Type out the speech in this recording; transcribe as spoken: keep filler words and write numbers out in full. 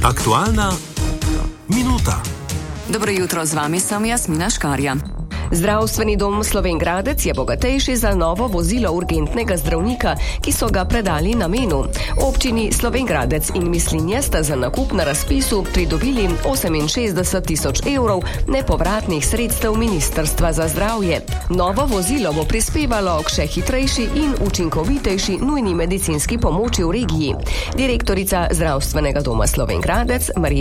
Aktualna minuta. Dobro jutro, z vami sem Jasmina Škarja. Zdravstveni dom Slovenj Gradec je bogatejši za novo vozilo urgentnega zdravnika, ki so ga predali namenu. Občini Slovenj Gradec in Mislinje sta za nakup na razpisu pridobili oseminšestdeset tisoč evrov nepovratnih sredstev Ministrstva za zdravje. Novo vozilo bo prispevalo k še hitrejši in učinkovitejši nujni medicinski pomoči v regiji. Direktorica Zdravstvenega doma Slovenj Gradec Marija